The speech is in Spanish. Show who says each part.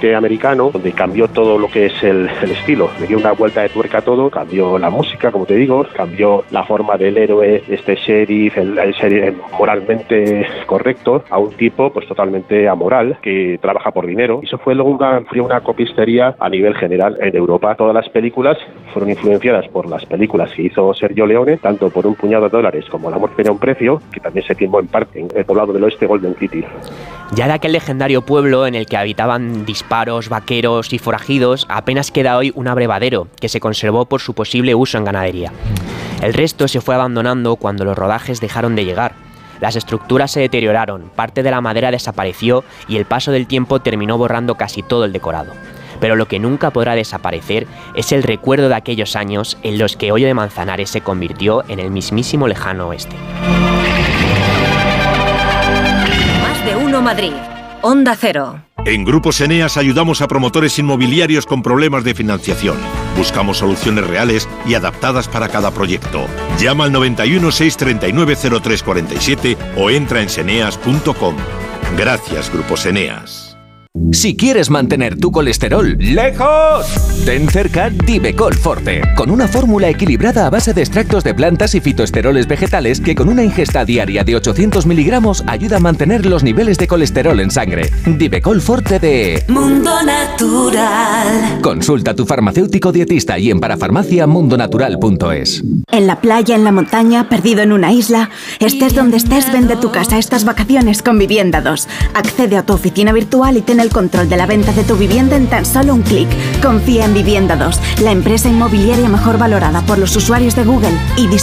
Speaker 1: continente americano, donde cambió todo lo que es el estilo, le dio una vuelta de tuerca a todo, cambió la música, como te digo, cambió la forma del héroe, este sheriff, el sheriff moralmente correcto, a un tipo pues totalmente amoral, que trabaja por dinero. Y eso fue luego una copistería a nivel general en Europa. Todas las películas fueron influenciadas por las películas que hizo Sergio Leone, tanto por Un puñado de dólares como El amor tiene un precio, que también se filmó en parte en el poblado del oeste, Golden City.
Speaker 2: Ya de aquel legendario pueblo en el que habitaban disparos, vaqueros y forajidos, apenas queda hoy un abrevadero que se conservó por su posible uso en ganadería. El resto se fue abandonando cuando los rodajes dejaron de llegar. Las estructuras se deterioraron, parte de la madera desapareció y el paso del tiempo terminó borrando casi todo el decorado. Pero lo que nunca podrá desaparecer es el recuerdo de aquellos años en los que Hoyo de Manzanares se convirtió en el mismísimo lejano oeste.
Speaker 3: Más de uno Madrid. Onda Cero.
Speaker 4: En Grupos Eneas ayudamos a promotores inmobiliarios con problemas de financiación. Buscamos soluciones reales y adaptadas para cada proyecto. Llama al 91 639 0347 o entra en seneas.com. Gracias, Grupos Eneas.
Speaker 5: Si quieres mantener tu colesterol lejos, ten cerca Divecol Forte, con una fórmula equilibrada a base de extractos de plantas y fitoesteroles vegetales que con una ingesta diaria de 800 miligramos ayuda a mantener los niveles de colesterol en sangre. Divecol Forte de
Speaker 6: Mundo Natural.
Speaker 5: Consulta a tu farmacéutico dietista y en parafarmacia.mundonatural.es.
Speaker 7: En la playa, en la montaña, perdido en una isla, estés donde estés, vende tu casa estas vacaciones con Vivienda 2. Accede a tu oficina virtual y ten el control de la venta de tu vivienda en tan solo un clic. Confía en Vivienda 2, la empresa inmobiliaria mejor valorada por los usuarios de Google y